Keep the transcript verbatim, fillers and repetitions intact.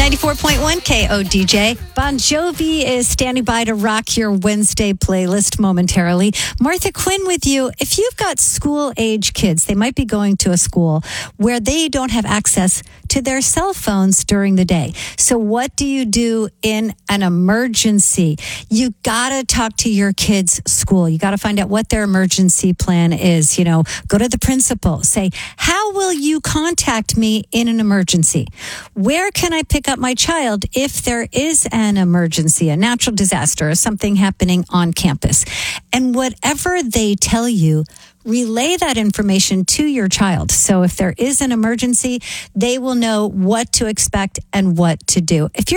ninety-four point one K O D J. Bon Jovi is standing by to rock your Wednesday playlist momentarily. Martha Quinn with you. If you've got school-age kids, they might be going to a school where they don't have access to their cell phones during the day. So what do you do in an emergency? You got to talk to your kids' school. You got to find out what their emergency plan is. You know, go to the principal. Say, how will you contact me in an emergency? Where can I pick up my child if there is an emergency, a natural disaster, or something happening on campus? And whatever they tell you, relay that information to your child. So if there is an emergency, they will know what to expect and what to do. If you're